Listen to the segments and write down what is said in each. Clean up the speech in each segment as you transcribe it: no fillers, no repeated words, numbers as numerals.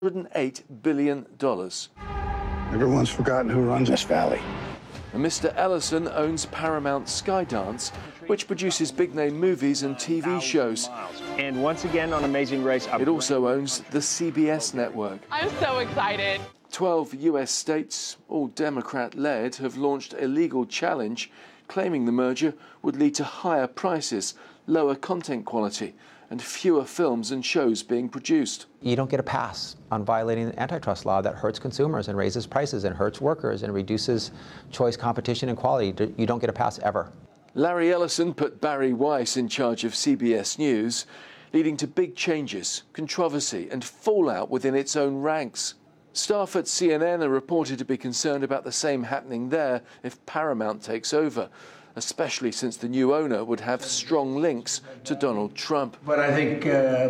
$108 billion. Everyone's forgotten who runs this valley. And Mr. Ellison owns Paramount Skydance, which produces big-name movies and TV shows. And once again on Amazing Race, it also owns the CBS network. I'm so excited. 12 U.S. states, all Democrat-led, have launched a legal challenge claiming the merger would lead to higher prices, lower content quality, and fewer films and shows being produced. You don't get a pass on violating the antitrust law that hurts consumers and raises prices and hurts workers and reduces choice, competition, and quality. You don't get a pass ever. Larry Ellison put Barry Weiss in charge of CBS News, leading to big changes, controversy, and fallout within its own ranks. Staff at CNN are reported to be concerned about the same happening there if Paramount takes over, especially since the new owner would have strong links to Donald Trump. But I think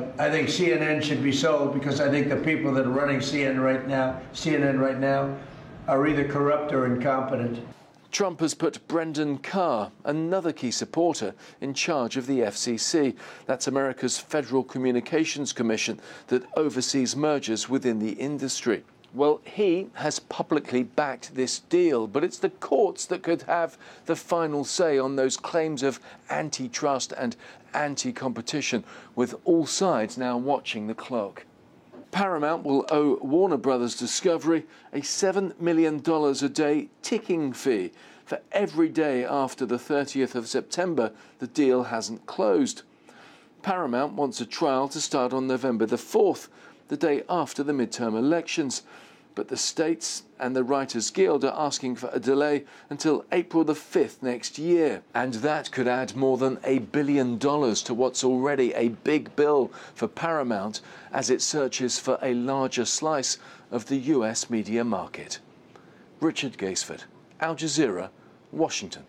CNN should be sold because I think the people that are running CNN right now are either corrupt or incompetent. Trump has put Brendan Carr, another key supporter, in charge of the FCC. That's America's Federal Communications Commission that oversees mergers within the industry. Well, he has publicly backed this deal, but it's the courts that could have the final say on those claims of antitrust and anti-competition, with all sides now watching the clock. Paramount will owe Warner Brothers Discovery a $7 million a day ticking fee for every day after the 30th of September the deal hasn't closed. Paramount wants a trial to start on November the 4th, the day after the midterm elections. But the states and the Writers Guild are asking for a delay until April the 5th next year. And that could add more than $1 billion to what's already a big bill for Paramount as it searches for a larger slice of the US media market. Richard Gaisford, Al Jazeera, Washington.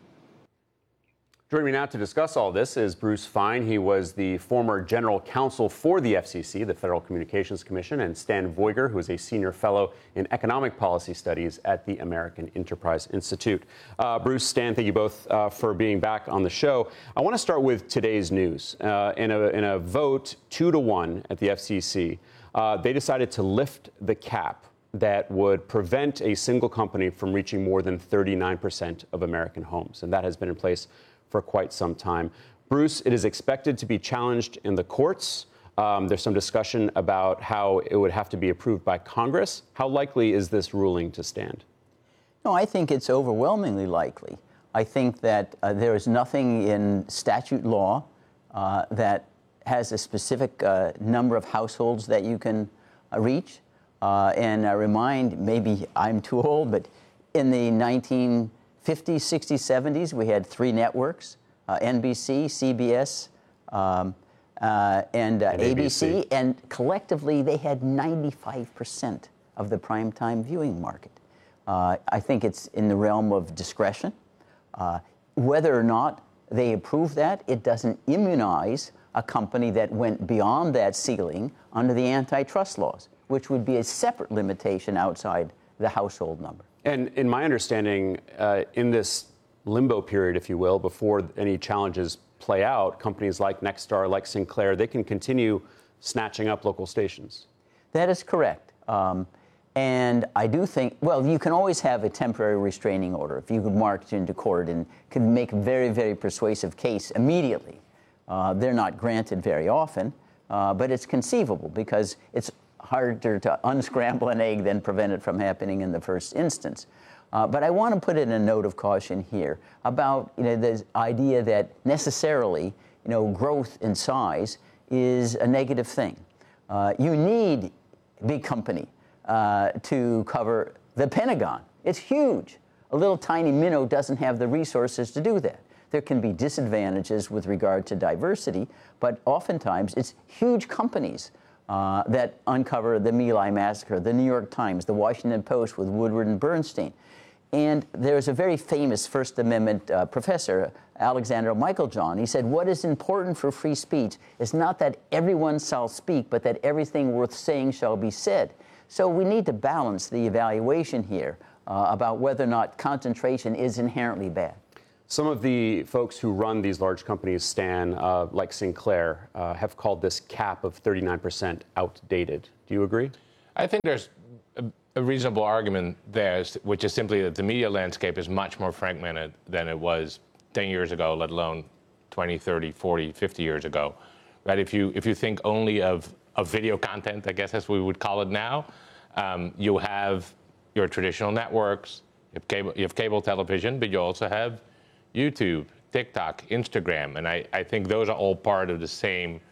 Joining me now to discuss all this is Bruce Fein. He was the former general counsel for the FCC, the Federal Communications Commission, and Stan Voiger, who is a senior fellow in economic policy studies at the American Enterprise Institute. Bruce, Stan, thank you both for being back on the show. I want to start with today's news. In a vote 2-1 at the FCC, they decided to lift the cap that would prevent a single company from reaching more than 39% of American homes. And that has been in place for quite some time. Bruce, it is expected to be challenged in the courts. There's some discussion about how it would have to be approved by Congress. How likely is this ruling to stand? No, I think it's overwhelmingly likely. I think that there is nothing in statute law that has a specific number of households that you can reach. And I remind, maybe I'm too old, but in the 1950s, 60s, 70s, we had three networks, NBC, CBS, and ABC, and collectively they had 95% of the primetime viewing market. I think it's in the realm of discretion. Whether or not they approve that, it doesn't immunize a company that went beyond that ceiling under the antitrust laws, which would be a separate limitation outside the household number. And in my understanding, in this limbo period, if you will, before any challenges play out, companies like Nexstar, like Sinclair, they can continue snatching up local stations. That is correct. And I do think, well, you can always have a temporary restraining order if you could march into court and could make a very, very persuasive case immediately. They're not granted very often, but it's conceivable because it's harder to unscramble an egg than prevent it from happening in the first instance. But I want to put in a note of caution here about the idea that necessarily growth in size is a negative thing. You need a big company to cover the Pentagon. It's huge. A little tiny minnow doesn't have the resources to do that. There can be disadvantages with regard to diversity, but oftentimes it's huge companies that uncover the My Lai massacre, the New York Times, the Washington Post with Woodward and Bernstein. And there's a very famous First Amendment professor, Alexander Meiklejohn. He said, what is important for free speech is not that everyone shall speak, but that everything worth saying shall be said. So we need to balance the evaluation here about whether or not concentration is inherently bad. Some of the folks who run these large companies, Stan, like Sinclair, have called this cap of 39% outdated. Do you agree? I think there's a reasonable argument there, which is simply that the media landscape is much more fragmented than it was 10 years ago, let alone 20, 30, 40, 50 years ago. Right? If you think only of video content, I guess as we would call it now, you have your traditional networks, you have cable television, but you also have YouTube, TikTok, Instagram, and I think those are all part of the same